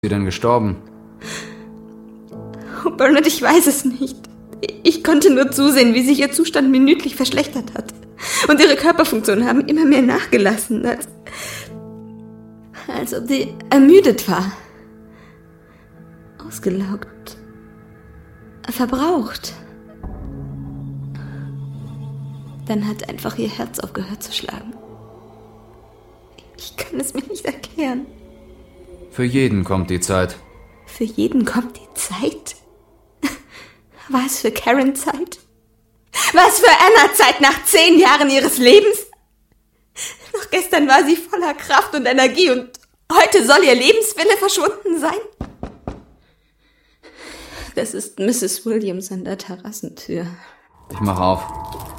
sie denn gestorben? Oh, Bernard, ich weiß es nicht. Ich konnte nur zusehen, wie sich ihr Zustand minütlich verschlechtert hat. Und ihre Körperfunktionen haben immer mehr nachgelassen, als ob sie ermüdet war. Ausgelaugt. Verbraucht. Dann hat einfach ihr Herz aufgehört zu schlagen. Ich kann es mir nicht erklären. Für jeden kommt die Zeit. Für jeden kommt die Zeit? War es für Karen Zeit? War es für Anna Zeit nach 10 Jahren ihres Lebens? Noch gestern war sie voller Kraft und Energie und heute soll ihr Lebenswille verschwunden sein? Das ist Mrs. Williams an der Terrassentür. Ich mach auf.